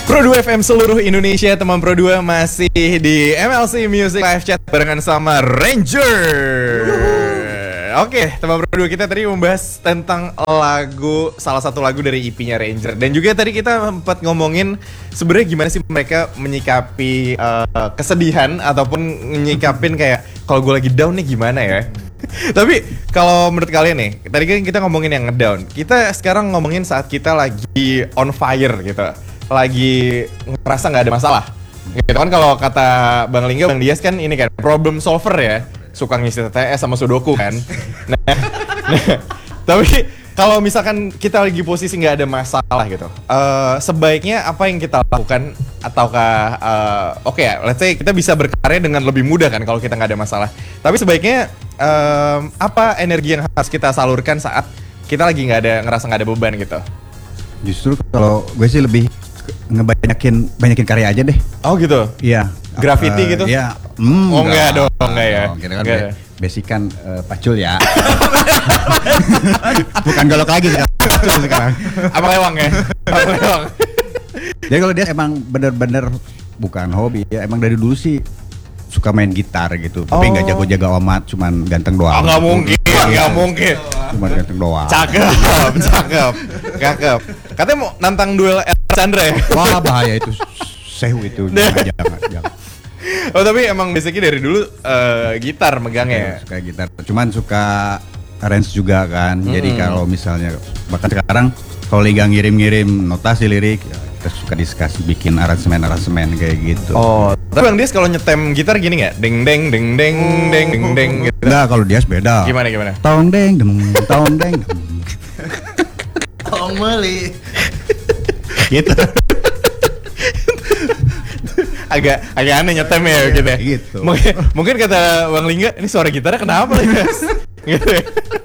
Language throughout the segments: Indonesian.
Pro 2 FM seluruh Indonesia, teman Pro 2 masih di MLC Music Live Chat barengan sama Ranger. Oke, teman Pro 2, kita tadi membahas tentang salah satu lagu dari EP-nya Ranger. Dan juga tadi kita sempat ngomongin sebenarnya gimana sih mereka menyikapi kesedihan ataupun menyikapin kayak kalau gue lagi down nih gimana ya. Tapi kalau menurut kalian nih, tadi kan kita ngomongin yang ngedown. Kita sekarang ngomongin saat kita lagi on fire gitu. Lagi ngerasa nggak ada masalah. Gitu kan kalau kata Bang Lingga, Bang Dias kan ini kan problem solver ya, suka ngisi TTS sama Sudoku kan. Nah, tapi kalau misalkan kita lagi posisi nggak ada masalah gitu, sebaiknya apa yang kita lakukan? Ataukah oke ya, let's say kita bisa berkarya dengan lebih mudah kan kalau kita nggak ada masalah. Tapi sebaiknya apa energi yang harus kita salurkan saat kita lagi ngerasa nggak ada beban gitu? Justru kalau gue sih lebih banyakin karya aja deh. Oh gitu? Iya. Graffiti gitu? Iya. Oh enggak dong, enggak ya. Kita kan basic kan pacul ya. Bukan golok lagi sekarang. Apa lewang ya? Apa lewang? Jadi kalau dia emang bener-bener bukan hobi ya, emang dari dulu sih suka main gitar gitu. Tapi nggak jago-jago amat, cuman ganteng doang. Oh nggak mungkin, nggak mungkin. Cuma ganteng doang. Cakep. Katanya mau nantang duel Chandra ya? Wah bahaya itu, sehu itu. Jangan. Oh tapi emang basicnya dari dulu gitar megangnya ya? Suka gitar, cuman suka arrange juga kan. Jadi kalau misalnya bahkan sekarang kalau Liga ngirim notasi lirik, ya kita suka diskusi bikin aransemen kayak gitu. Oh, tapi Bang Dias kalau nyetem gitar gini nggak? Deng deng gitu. Enggak, kalau Dias beda. Gimana? Tong deng. Tong meli. Gitu. agak aneh nyetem ya gitu ya. Gitu. Mungkin kata Bang Lingga, ini suara gitarnya kenapa nih Mas? Gitu ya.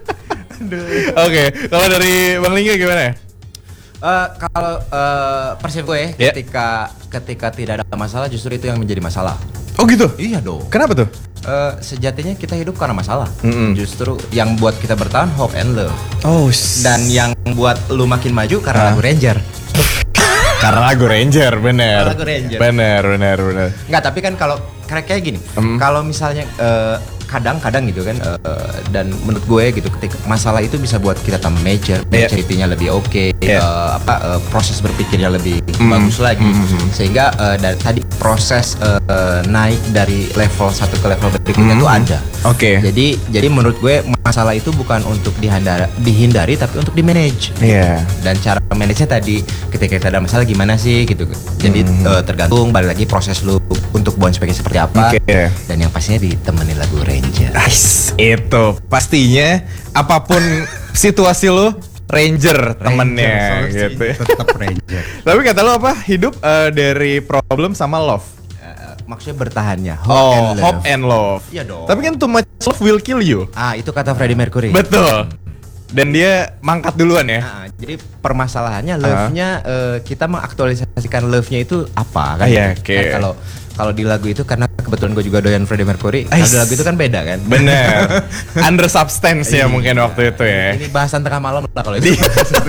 Oke, kalau dari Bang Lingga gimana? Kalau persepsi gue ketika tidak ada masalah, justru itu yang menjadi masalah. Oh gitu? Iya dong. Kenapa tuh? Sejatinya kita hidup karena masalah. Justru yang buat kita bertahan hope and love. Oh. Dan yang buat lu makin maju karena lagu Ranger. Karena lagu Ranger, bener. Lagu Ranger. Bener. Enggak, tapi kan kalau kayak gini, kalau misalnya kadang-kadang gitu kan, dan menurut gue gitu, ketika masalah itu bisa buat kita tambah maturity-nya lebih oke, proses berpikirnya lebih bagus lagi, sehingga dari tadi proses naik dari level satu ke level berikutnya itu ada. Oke. Jadi menurut gue masalah itu bukan untuk dihindari tapi untuk di-manage. Iya. Dan cara manage-nya tadi ketika kita ada masalah gimana sih gitu. Jadi tergantung balik lagi proses lu untuk bounce back seperti apa. Okay. Dan yang pastinya ditemani lagu Ranger. Nice. Itu pastinya apapun situasi lu Ranger temennya gitu. Tetap Ranger. Tapi kata lu apa? Hidup dari problem sama love. Maksudnya bertahannya. Hope and love. Iya dong. Tapi kan too much love will kill you. Itu kata Freddie Mercury. Betul. Dan dia mangkat duluan ya. Jadi permasalahannya love-nya kita mengaktualisasikan love-nya itu apa kan? Iya, oke. Kan kalau di lagu itu, karena kebetulan gue juga doyan Freddie Mercury, kalau di lagu itu kan beda kan? Bener. Under substance ya mungkin waktu itu ya. Ini bahasan tengah malam lah kalau itu.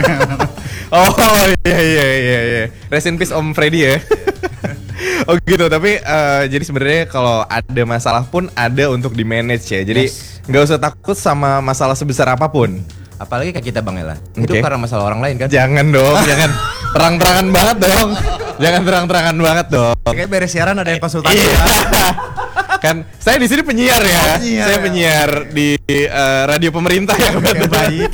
Oh iya. Rest in peace Om Freddy ya. Oh gitu, tapi jadi sebenarnya kalau ada masalah pun ada untuk di manage ya. Jadi nggak usah takut sama masalah sebesar apapun. Apalagi kayak kita Bang Ella, hidup karena masalah orang lain kan? Jangan dong, jangan terang-terangan banget dong. Jangan terang-terangan banget dong. Kayak beres siaran ada yang konsultasi. Kan saya di sini penyiar ya. Saya penyiar di radio pemerintah yang baik.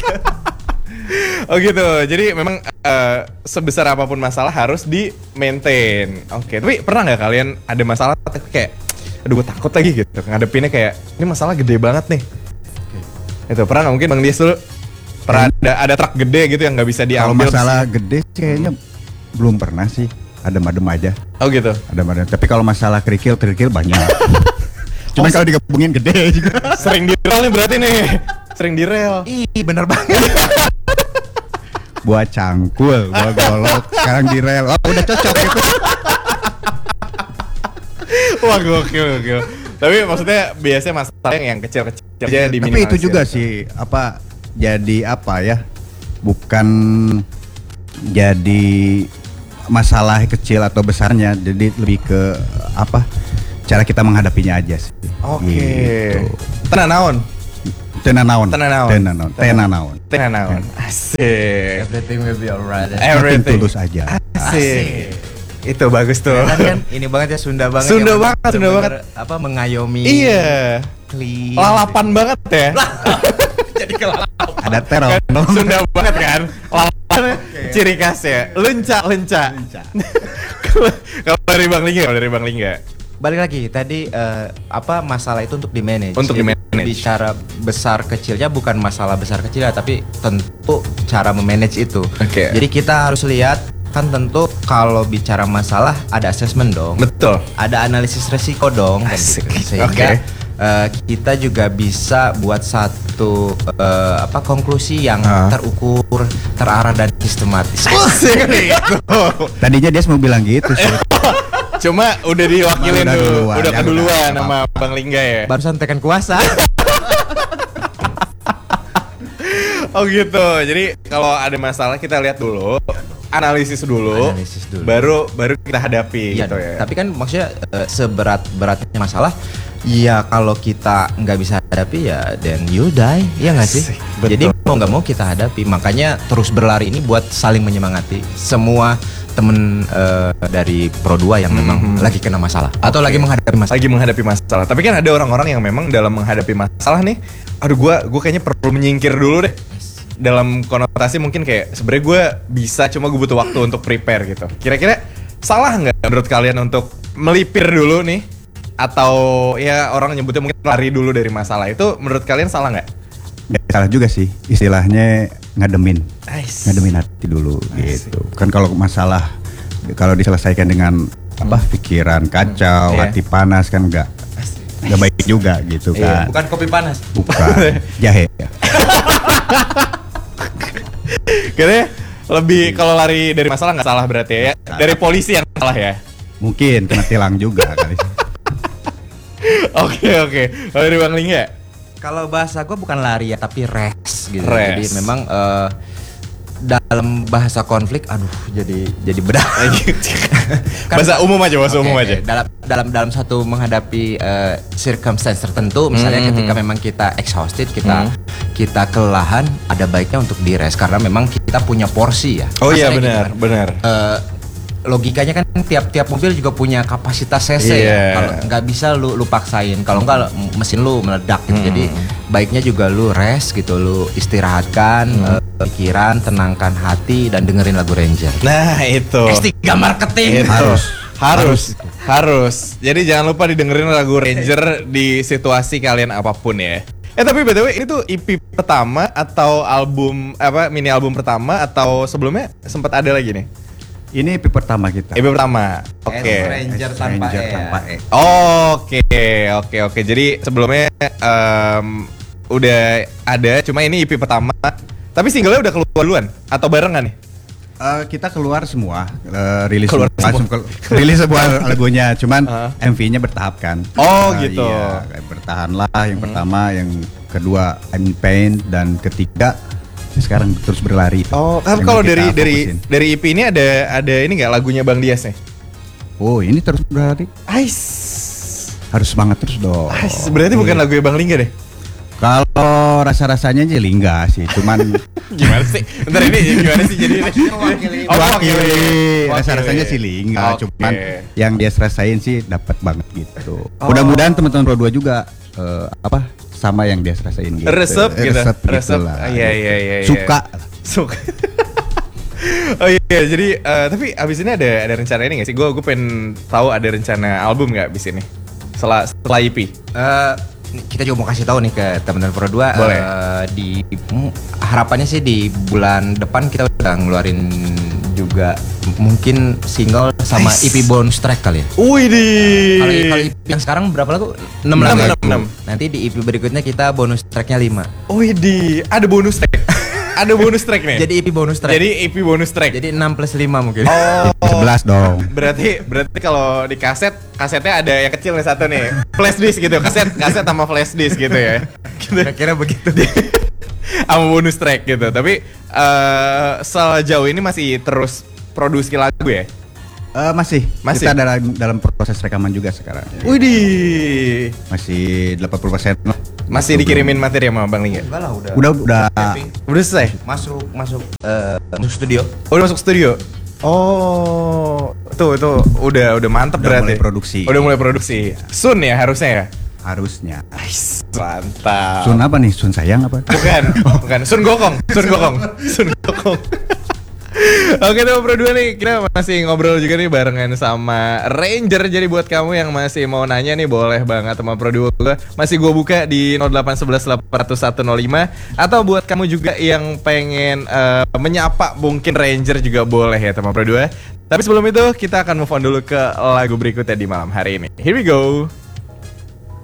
Oh gitu. Jadi memang sebesar apapun masalah harus di maintain. Oke. Tapi pernah nggak kalian ada masalah kayak, aduh gue takut lagi gitu ngadepinnya, kayak ini masalah gede banget nih. Itu pernah nggak? Mungkin Bang Dias dulu. Pernah ada truk gede gitu yang nggak bisa diambil. Kalau masalah gede sih kayaknya belum pernah sih. Adem-adem aja. Oh gitu. Adem-adem. Tapi kalau masalah kerikil banyak. Cuman kalau digabungin gede juga. Sering di rel nih berarti nih. Sering di rel. Ih bener banget. Buat cangkul, buat golok. Sekarang di rel. Oh udah cocok gitu. Wah gokil. Tapi maksudnya biasanya masalah yang kecil-kecil aja diminimalisir. Tapi itu juga sih jadi apa ya? Bukan jadi masalah kecil atau besarnya, jadi lebih ke apa cara kita menghadapinya aja sih. Oke. Gitu. Tenan naon? Tenanaon. Tenanaon. Asik. Everything will be alright. Everything. Tulus aja. Asik. Itu bagus tuh. Kan ini banget ya, Sunda banget. Sunda ya, banget, Sunda bener-bener banget. Apa mengayomi. Iya. Clean. Lalapan banget ya. Jadi kelalapan. Ada teror. Kan Sunda banget kan. Lalapan ciri khas ya. Lenca. Kalau dari Bang Lingga. Balik lagi tadi apa masalah itu untuk di manage. Untuk Jadi, di-manage. Bicara besar kecilnya bukan masalah besar kecilnya, tapi tentu cara memanage itu. Oke. Jadi kita harus lihat kan, tentu kalau bicara masalah ada assessment dong. Betul. Ada analisis resiko dong kan Asik. gitu. Sehingga Oke. kita juga bisa buat satu konklusi yang terukur, terarah dan sistematis. Asik itu. Tadinya dia mau bilang gitu sih. Cuma udah diwakilin Udah dulu, duluan, udah ya keduluan udah, sama apa-apa. Bang Lingga ya. Barusan tekan kuasa. Oh gitu. Jadi kalau ada masalah kita lihat dulu, analisis dulu, baru kita hadapi Iya, gitu ya. tapi kan maksudnya seberat-beratnya masalah, ya kalau kita nggak bisa hadapi ya then you die, ya nggak sih? Asik, betul. Jadi mau nggak mau kita hadapi, makanya terus berlari ini buat saling menyemangati semua temen dari Pro 2 yang memang lagi kena masalah atau lagi menghadapi masalah. Lagi menghadapi masalah. Tapi kan ada orang-orang yang memang dalam menghadapi masalah nih, aduh gua kayaknya perlu menyingkir dulu deh. Dalam konotasi mungkin kayak sebenarnya gue bisa, cuma gue butuh waktu untuk prepare gitu. Kira-kira salah nggak menurut kalian untuk melipir dulu nih? Atau ya orang nyebutnya mungkin lari dulu dari masalah itu, menurut kalian salah nggak? Ya, salah juga sih, istilahnya ngademin hati dulu Nice. gitu. Kan kalau masalah kalau diselesaikan dengan apa pikiran kacau, Iya. hati panas kan nggak baik juga gitu Iya, kan. Bukan kopi panas. Bukan jahe ya. Kayaknya lebih kalau lari dari masalah nggak salah berarti ya. Dari polisi yang salah ya. Mungkin kena tilang juga kali. Oke. Kalau dari Bang Lingga? Kalau bahasa gue bukan lari ya, tapi rest gitu. Rest. Jadi memang dalam bahasa konflik, aduh jadi bedah. Bahasa umum aja, umum Oke, aja. Dalam satu menghadapi circumstance tertentu, misalnya ketika memang kita exhausted, kita kelelahan, ada baiknya untuk di rest karena memang kita punya porsi ya. Oh iya, Masalahnya gitu kan. benar. Logikanya kan tiap mobil juga punya kapasitas cc Iya. ya. Kalau nggak bisa lu paksain, kalau nggak mesin lu meledak gitu. Jadi baiknya juga lu rest gitu, lu istirahatkan pikiran, tenangkan hati dan dengerin lagu Ranger. Nah itu. S3 marketing. Itu. Harus. Jadi jangan lupa didengerin lagu Ranger di situasi kalian apapun ya. Tapi BTW ini tuh EP pertama atau album mini album pertama atau sebelumnya sempat ada lagi nih? Ini EP pertama kita. EP pertama. Oke. Ranger tanpa Ranger E. tanpa E. Oke. Jadi sebelumnya udah ada, cuma ini EP pertama. Tapi singlenya udah keluar duluan atau barengan nih? Kita keluar semua, rilis Keluar rilis sebuah lagunya, cuman MV-nya bertahap kan. Oh, gitu. Iya, kayak bertahanlah yang pertama, yang kedua I'm in Pain, dan ketiga sekarang terus berlari. Oh, Yang kalau kita dari fokusin. EP ini ada ini nggak lagunya Bang Dias nih? Oh, ini terus berlari. Harus Harus semangat terus dong. berarti bukan lagunya Bang Lingga deh. Kalau rasa-rasanya aja Lingga sih, cuman Gimana sih? Bentar ini gimana sih jadi ini? wakili rasa-rasanya sih Lingga, Oke. cuman yang dia rasain sih dapat banget gitu. Mudah-mudahan teman-teman Pro 2 juga sama yang dia rasain gitu. Resep gitu. Resep lah. Iya. Suka. Oh iya, jadi tapi abis ini ada rencana ini nggak sih? Gue pengen tahu ada rencana album nggak abis ini? Setelah EP. Kita juga mau kasih tahu nih ke teman-teman Pro 2. Boleh. Harapannya sih di bulan depan kita udah ngeluarin juga mungkin single sama Nice. EP bonus track kali ya. Wih di. Kalau EP yang sekarang berapa lagu? 6 Enam, lagu. enam. Nanti di EP berikutnya kita bonus tracknya 5. Wih di. Ada bonus track. Ada bonus track nih. Jadi EP bonus track. Jadi EP bonus track. Jadi 6 plus 5 mungkin. Oh. 11 dong. Berarti kalau di kasetnya ada yang kecil nih satu nih. Flash disk gitu. Kaset sama flash disk gitu ya. Kira-kira begitu. Sama bonus track gitu. Tapi sejauh ini masih terus produksi lagu ya? Masih. Masih? Kita dalam proses rekaman juga sekarang. Widih. Masih 80% lah. Masih dikirimin materi sama Bang Lingga? Enggak lah, udah. Udah. Udah selesai? Masuk studio. Udah masuk studio? Oh, tuh udah mantep Udah berarti. mulai produksi. Udah mulai produksi. Sun ya harusnya ya? Harusnya. Ais, mantap. Sun apa nih? Sun sayang apa? Bukan. Sun Gokong. Oke teman Pro 2 nih, kita masih ngobrol juga nih barengan sama Ranger. Jadi buat kamu yang masih mau nanya nih, boleh banget teman Pro 2 masih gue buka di 0811 801 105. Atau buat kamu juga yang pengen menyapa mungkin Ranger juga boleh ya teman Pro 2. Tapi sebelum itu kita akan move on dulu ke lagu berikutnya di malam hari ini. Here we go.